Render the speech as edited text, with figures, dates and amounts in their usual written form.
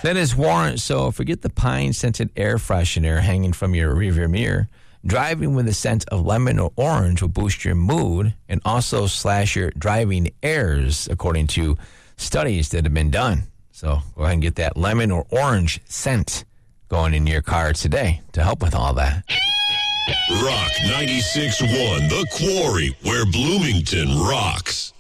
That is warrant. So forget the pine-scented air freshener hanging from your rearview mirror. Driving with a scent of lemon or orange will boost your mood and also slash your driving errors, according to studies that have been done. So go ahead and get that lemon or orange scent going in your car today to help with all that. Rock 96.1, The Quarry, where Bloomington rocks.